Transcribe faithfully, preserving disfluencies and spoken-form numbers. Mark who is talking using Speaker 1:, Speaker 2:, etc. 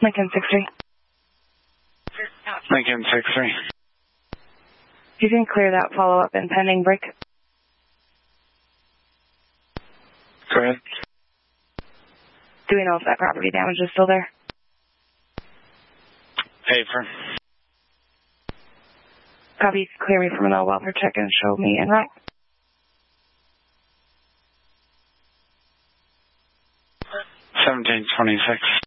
Speaker 1: Lincoln six three.
Speaker 2: Lincoln six three.
Speaker 1: You can clear that follow-up and pending break.
Speaker 2: Go ahead.
Speaker 1: Do we know if that property damage is still there?
Speaker 2: Hafer.
Speaker 1: Copy. Clear me from another welfare check and show me en route.
Speaker 2: seventeen twenty-six.